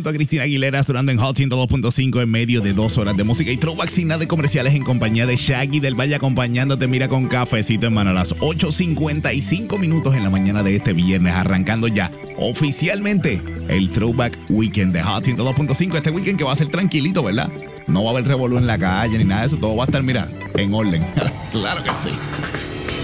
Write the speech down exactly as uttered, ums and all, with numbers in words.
junto a Cristina Aguilera sonando en Hot ciento dos punto cinco en medio de dos horas de música y throwback sin nada de comerciales en compañía de Shaggy del Valle acompañándote, mira, con cafecito en mano a las ocho cincuenta y cinco minutos en la mañana de este viernes, arrancando ya oficialmente el Throwback Weekend de Hot ciento dos punto cinco. Este weekend que va a ser tranquilito, ¿verdad? No va a haber revolú en la calle ni nada de eso, todo va a estar, mira, en orden. Claro que sí.